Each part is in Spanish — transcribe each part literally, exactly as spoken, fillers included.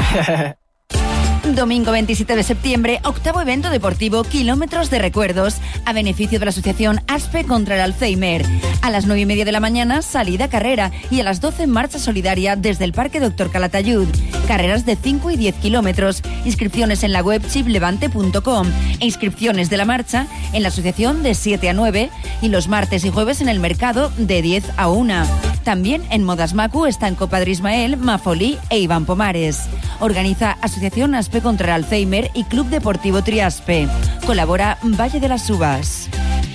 Domingo veintisiete de septiembre, octavo evento deportivo Kilómetros de Recuerdos, a beneficio de la asociación ASPE contra el Alzheimer. A las nueve y media de la mañana, salida carrera, y a las doce, marcha solidaria desde el Parque Doctor Calatayud. Carreras de cinco y diez kilómetros. Inscripciones en la web chip levante punto com e inscripciones de la marcha en la asociación de siete a nueve y los martes y jueves en el mercado de diez a una. También en Modas Macu están Copadre Ismael, Mafolí e Iván Pomares. Organiza Asociación ASPE contra el Alzheimer y Club Deportivo Triaspe. Colabora Valle de las Uvas.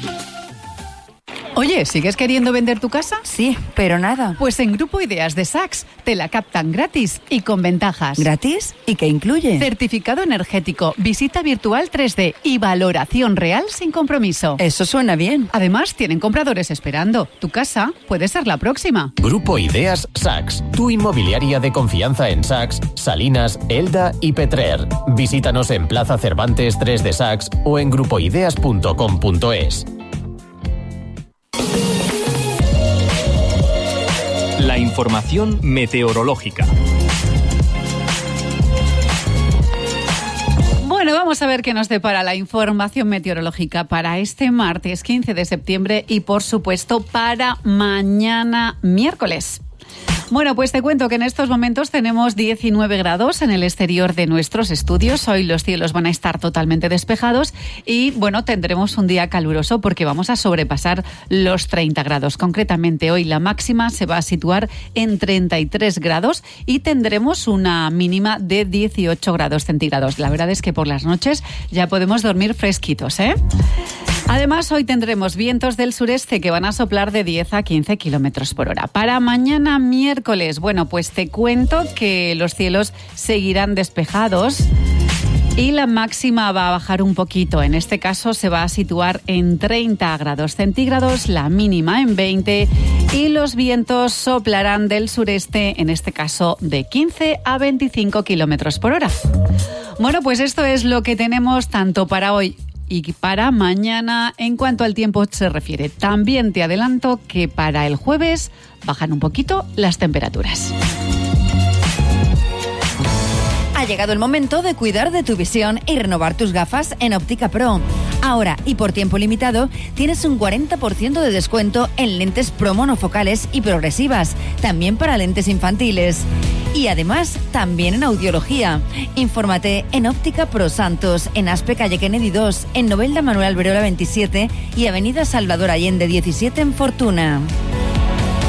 Oye, ¿sigues queriendo vender tu casa? Sí, pero nada. Pues en Grupo Ideas de Sachs te la captan gratis y con ventajas. ¿Gratis? ¿Y qué incluye? Certificado energético, visita virtual tres D y valoración real sin compromiso. Eso suena bien. Además, tienen compradores esperando. Tu casa puede ser la próxima. Grupo Ideas Sachs, tu inmobiliaria de confianza en Sachs, Salinas, Elda y Petrer. Visítanos en Plaza Cervantes tres de Sachs o en grupoideas punto com punto es. La información meteorológica. Bueno, vamos a ver qué nos depara la información meteorológica para este martes quince de septiembre y, por supuesto, para mañana miércoles. Bueno, pues te cuento que en estos momentos tenemos diecinueve grados en el exterior de nuestros estudios. Hoy los cielos van a estar totalmente despejados y, bueno, tendremos un día caluroso porque vamos a sobrepasar los treinta grados. Concretamente, hoy la máxima se va a situar en treinta y tres grados y tendremos una mínima de dieciocho grados centígrados. La verdad es que por las noches ya podemos dormir fresquitos, ¿eh? Además, hoy tendremos vientos del sureste que van a soplar de diez a quince kilómetros por hora. Para mañana miércoles, bueno, pues te cuento que los cielos seguirán despejados y la máxima va a bajar un poquito. En este caso se va a situar en treinta grados centígrados, la mínima en veinte y los vientos soplarán del sureste, en este caso de quince a veinticinco kilómetros por hora. Bueno, pues esto es lo que tenemos tanto para hoy y para mañana en cuanto al tiempo se refiere. También te adelanto que para el jueves bajan un poquito las temperaturas. Ha llegado el momento de cuidar de tu visión y renovar tus gafas en Óptica Pro. Ahora y por tiempo limitado tienes un cuarenta por ciento de descuento en lentes Pro monofocales y progresivas, también para lentes infantiles. Y además, también en audiología. Infórmate en Óptica Pro Santos, en Aspe Calle Kennedy dos, en Novelda Manuel Alberola veintisiete y Avenida Salvador Allende diecisiete en Fortuna.